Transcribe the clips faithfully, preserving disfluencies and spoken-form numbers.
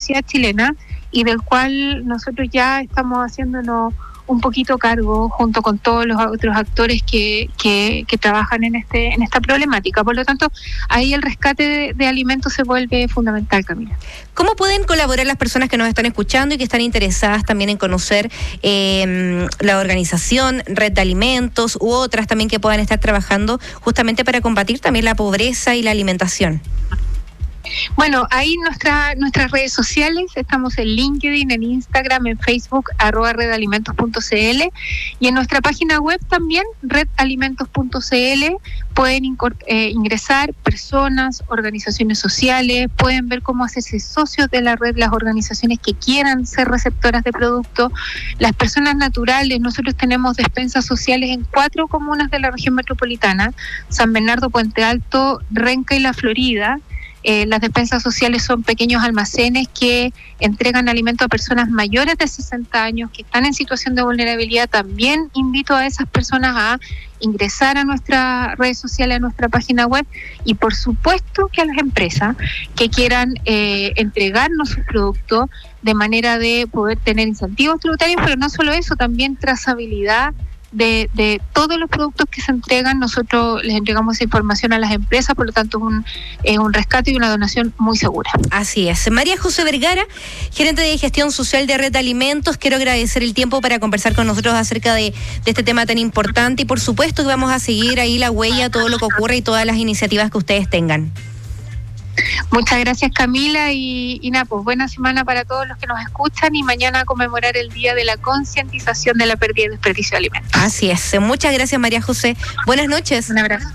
sociedad chilena y del cual nosotros ya estamos haciéndonos un poquito cargo junto con todos los otros actores que, que, que trabajan en este en esta problemática. Por lo tanto, ahí el rescate de, de alimentos se vuelve fundamental, Camila. ¿Cómo pueden colaborar las personas que nos están escuchando y que están interesadas también en conocer eh, la organización Red de Alimentos u otras también que puedan estar trabajando justamente para combatir también la pobreza y la alimentación? Bueno, ahí nuestra, nuestras redes sociales, estamos en LinkedIn, en Instagram, en Facebook, arroba redalimentos punto cl, y en nuestra página web también, redalimentos punto cl, pueden incor- eh, ingresar personas, organizaciones sociales, pueden ver cómo hacerse socios de la red, las organizaciones que quieran ser receptoras de productos, las personas naturales. Nosotros tenemos despensas sociales en cuatro comunas de la región metropolitana: San Bernardo, Puente Alto, Renca y La Florida. Eh, las despensas sociales son pequeños almacenes que entregan alimento a personas mayores de sesenta años que están en situación de vulnerabilidad. También invito a esas personas a ingresar a nuestras redes sociales, a nuestra página web, y por supuesto que a las empresas que quieran eh, entregarnos sus productos de manera de poder tener incentivos tributarios, pero no solo eso, también trazabilidad De, de todos los productos que se entregan. Nosotros les entregamos esa información a las empresas, por lo tanto es un, es un rescate y una donación muy segura. Así es. María José Vergara, gerente de gestión social de Red de Alimentos, quiero agradecer el tiempo para conversar con nosotros acerca de, de este tema tan importante, y por supuesto que vamos a seguir ahí la huella, todo lo que ocurre y todas las iniciativas que ustedes tengan. Muchas gracias, Camila, y, y nada, pues buena semana para todos los que nos escuchan, y mañana a conmemorar el Día de la Concientización de la Pérdida y Desperdicio de Alimentos. Así es. Muchas gracias, María José. Buenas noches. Un abrazo.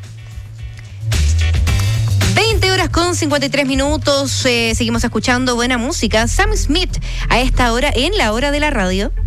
veinte horas con cincuenta y tres minutos. Eh, seguimos escuchando buena música. Sam Smith a esta hora en la hora de la radio.